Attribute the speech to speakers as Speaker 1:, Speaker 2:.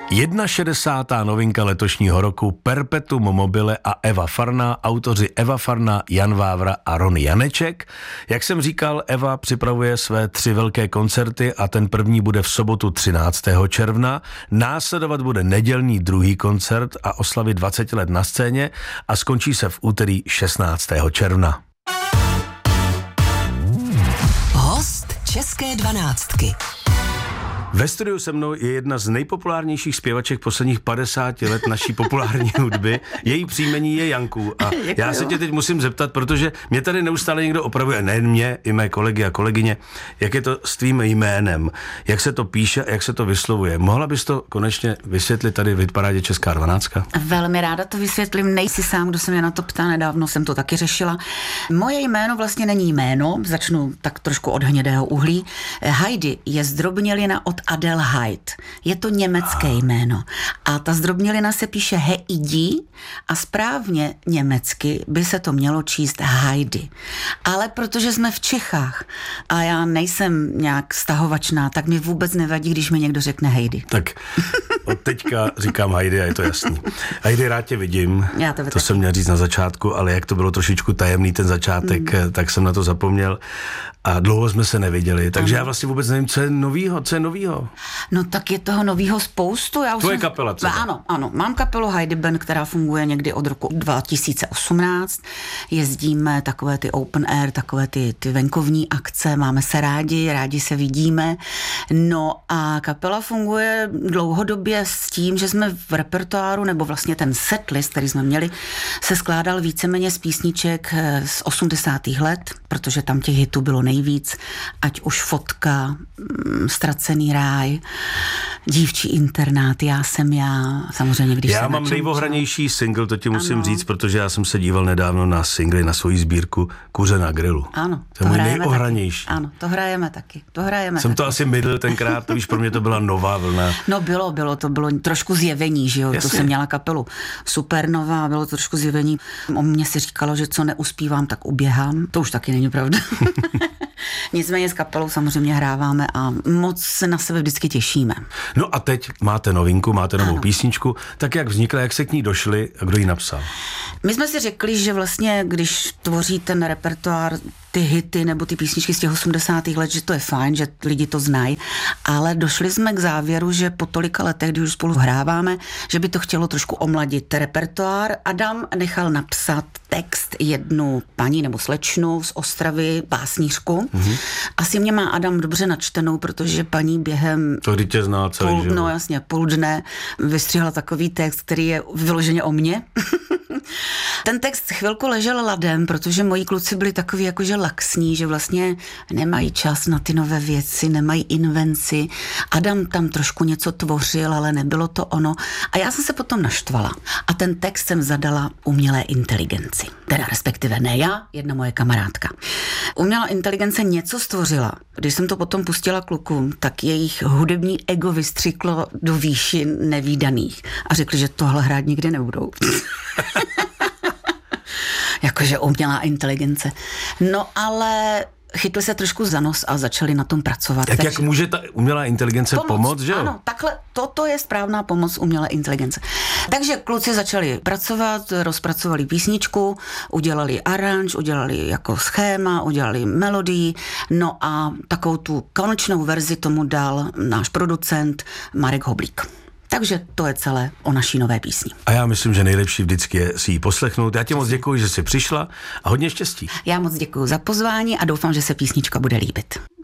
Speaker 1: 61. novinka letošního roku Perpetuum mobile a Eva Farná, autoři Eva Farná, Jan Vávra a Ron Janeček. Jak jsem říkal, Eva připravuje své 3 velké koncerty a ten první bude v sobotu 13. června. Následovat bude nedělní druhý koncert a oslavy 20 let na scéně a skončí se v úterý 16. června.
Speaker 2: Host České 12.
Speaker 1: Ve studiu se mnou je jedna z nejpopulárnějších zpěvaček posledních 50 let naší populární hudby. Její příjmení je Janku. A já se tě teď musím zeptat, protože mě tady neustále někdo opravuje, nejen mě, i mé kolegy a kolegyně, jak je to s tvým jménem, jak se to píše a jak se to vyslovuje. Mohla bys to konečně vysvětlit tady v hitparádě Česká 12?
Speaker 3: Velmi ráda to vysvětlím, nejsi sám, kdo se mě na to ptá, nedávno jsem to taky řešila. Moje jméno vlastně není jméno, začnu tak trošku od hnědého uhlí. Heidi je zdrobnělina od Adelheid. Je to německé jméno. A ta zdrobnělina se píše Heidi a správně německy by se to mělo číst Heidi. Ale protože jsme v Čechách a já nejsem nějak stahovačná, tak mi vůbec nevadí, když mi někdo řekne Heidi.
Speaker 1: Tak od teďka říkám Heidi a je to jasný. Heidi, rád tě vidím. To jsem měl říct na začátku, ale jak to bylo trošičku tajemný ten začátek, tak jsem na to zapomněl. A dlouho jsme se neviděli, takže já vlastně vůbec nevím, co je novýho.
Speaker 3: No tak je toho novýho spoustu.
Speaker 1: Tvoje kapela, co?
Speaker 3: Ano. Mám kapelu Heidi Band, která funguje někdy od roku 2018. Jezdíme takové ty open air, takové ty venkovní akce, máme se rádi se vidíme. No a kapela funguje dlouhodobě s tím, že jsme v repertoáru, nebo vlastně ten setlist, který jsme měli, se skládal víceméně z písniček z 80. let, protože tam těch hitů bylo nejvíc, ať už Fotka, Ztracený ráj, Dívčí internát, Já jsem já, samozřejmě když
Speaker 1: já mám nejvohranější single, to ti musím říct, protože já jsem se díval nedávno na singly, na svoji sbírku Kuře na grilu.
Speaker 3: Ano,
Speaker 1: to je můj nejohranější.
Speaker 3: Taky. Ano, to hrajeme taky.
Speaker 1: Jsem to asi mydl tenkrát, to víš, pro mě to byla nová vlna.
Speaker 3: No to bylo trošku zjevení, že jo,
Speaker 1: Jasně.
Speaker 3: To jsem měla kapelu Supernova, bylo to trošku zjevení. O mně se říkalo, že co neuspívám, tak uběhám. To už taky není pravda. Nicméně s kapelou samozřejmě hráváme a moc se na sebe vždycky těšíme.
Speaker 1: No a teď máte novinku, máte novou písničku, tak jak vznikla, jak se k ní došli a kdo ji napsal?
Speaker 3: My jsme si řekli, že vlastně, když tvoří ten repertoár, ty hity nebo ty písničky z těch 80. let, že to je fajn, že lidi to znají, ale došli jsme k závěru, že po tolika letech, když už spolu hráváme, že by to chtělo trošku omladit repertoár. Adam nechal napsat text jednu paní nebo slečnu z Ostravy, básnířku. Asi mě má Adam dobře načtenou, protože paní během...
Speaker 1: To kdy tě zná celý, že?
Speaker 3: No jasně, půl dne vystřihla takový text, který je vyloženě o mně. Ten text chvilku ležel ladem, protože moji kluci byli takový jakože laxní, že vlastně nemají čas na ty nové věci, nemají invenci. Adam tam trošku něco tvořil, ale nebylo to ono. A já jsem se potom naštvala. A ten text jsem zadala umělé inteligenci. Teda respektive ne já, jedna moje kamarádka. Umělá inteligence něco stvořila. Když jsem to potom pustila klukům, tak jejich hudební ego vystřiklo do výšin nevídaných. A řekli, že tohle hrát nikdy nebudou. Jakože umělá inteligence. No ale chytli se trošku za nos a začali na tom pracovat.
Speaker 1: Jak může ta umělá inteligence pomoct, že jo?
Speaker 3: Ano, takhle, toto je správná pomoc umělé inteligence. Takže kluci začali pracovat, rozpracovali písničku, udělali aranž, udělali jako schéma, udělali melodii, no a takovou tu konečnou verzi tomu dal náš producent Marek Hoblík. Takže to je celé o naší nové písni.
Speaker 1: A já myslím, že nejlepší vždycky je si ji poslechnout. Já ti moc děkuji, že jsi přišla a hodně štěstí.
Speaker 3: Já moc děkuji za pozvání a doufám, že se písnička bude líbit.